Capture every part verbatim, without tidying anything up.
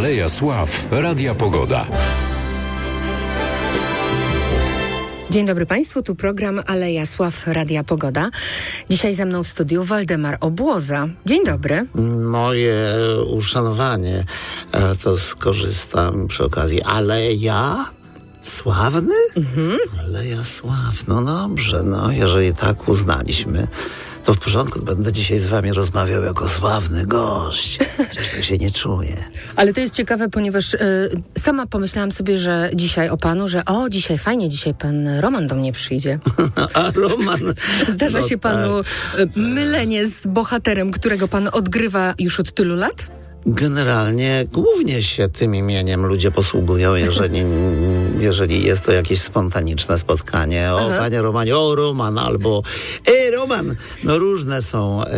Aleja Sław Radia Pogoda. Dzień dobry Państwu, tu program Aleja Sław Radia Pogoda. Dzisiaj ze mną w studiu Waldemar Obłoza. Dzień dobry. Moje uszanowanie, to skorzystam przy okazji. Aleja Sławny? Mhm. Aleja Sław, no dobrze, no jeżeli tak uznaliśmy, to w porządku, będę dzisiaj z wami rozmawiał jako sławny gość. Chociaż tak się nie czuję. Ale to jest ciekawe, ponieważ y, sama pomyślałam sobie, że dzisiaj o panu, że o, dzisiaj fajnie, dzisiaj pan Roman do mnie przyjdzie. A Roman... Zdarza no się panu tak. y, mylenie z bohaterem, którego pan odgrywa już od tylu lat? Generalnie głównie się tym imieniem ludzie posługują, jeżeli, jeżeli jest to jakieś spontaniczne spotkanie. O, Aha. panie Romanie, o Roman, albo e, Roman. No różne są y,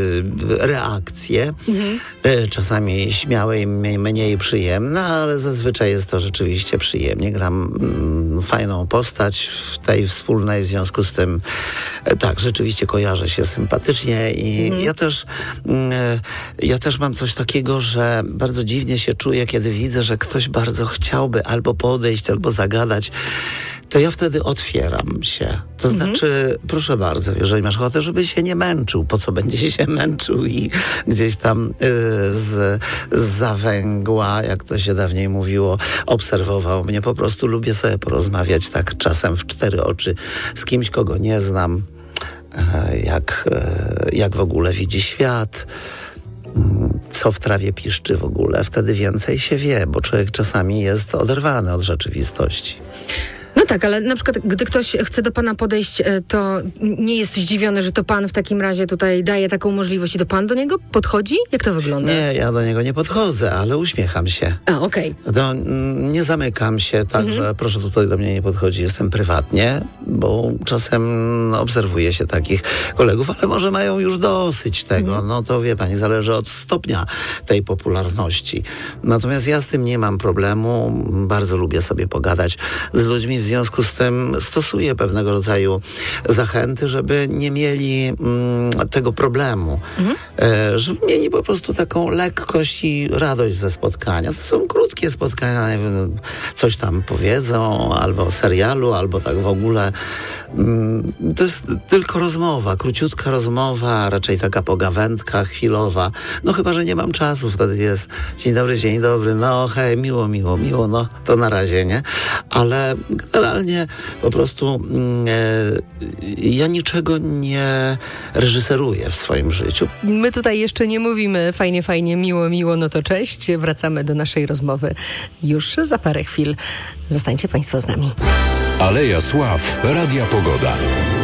reakcje. Mhm. Y, czasami śmiałe i mniej, mniej przyjemne, ale zazwyczaj jest to rzeczywiście przyjemnie. Gram mm, fajną postać w tej wspólnej, w związku z tym y, tak, rzeczywiście kojarzę się sympatycznie i mhm. ja też y, ja też mam coś takiego, że bardzo dziwnie się czuję, kiedy widzę, że ktoś bardzo chciałby albo podejść, albo zagadać, to ja wtedy otwieram się. To mhm. znaczy, proszę bardzo, jeżeli masz ochotę, żeby się nie męczył, po co będzie się męczył i gdzieś tam y, z, z zawęgła, jak to się dawniej mówiło, obserwował mnie. Po prostu lubię sobie porozmawiać tak czasem w cztery oczy z kimś, kogo nie znam, y, jak, y, jak w ogóle widzi świat, co w trawie piszczy w ogóle. Wtedy więcej się wie, bo człowiek czasami jest oderwany od rzeczywistości. No tak, ale na przykład, gdy ktoś chce do pana podejść, to nie jest zdziwiony, że to pan w takim razie tutaj daje taką możliwość i to pan do niego podchodzi? Jak to wygląda? Nie, ja do niego nie podchodzę, ale uśmiecham się. A, okej. Okay. Nie zamykam się tak, mhm. że proszę tutaj do mnie nie podchodzi, jestem prywatnie, bo czasem obserwuję się takich kolegów, ale może mają już dosyć tego. Mhm. No to wie pani, zależy od stopnia tej popularności. Natomiast ja z tym nie mam problemu, bardzo lubię sobie pogadać z ludźmi. W związku z tym stosuję pewnego rodzaju zachęty, żeby nie mieli mm, tego problemu. Mhm. E, żeby mieli po prostu taką lekkość i radość ze spotkania. To są krótkie spotkania, nie wiem, coś tam powiedzą, albo o serialu, albo tak w ogóle. Mm, to jest tylko rozmowa, króciutka rozmowa, raczej taka pogawędka chwilowa. No chyba, że nie mam czasu, wtedy jest dzień dobry, dzień dobry, no hej, miło, miło, miło, no to na razie, nie? Ale generalnie po prostu e, ja niczego nie reżyseruję w swoim życiu. My tutaj jeszcze nie mówimy fajnie, fajnie, miło, miło, no to cześć. Wracamy do naszej rozmowy już za parę chwil. Zostańcie Państwo z nami. Aleja Sław Radia Pogoda.